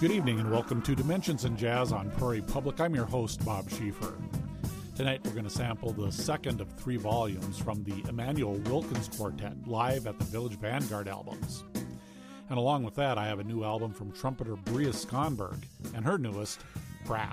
Good evening and welcome to Dimensions in Jazz on Prairie Public. I'm your host, Bob Schieffer. Tonight we're going to sample the second of 3 volumes from the Emanuel Wilkins Quartet live at the Village Vanguard albums. And along with that, I have a new album from trumpeter Bria Skonberg and her newest, Brass.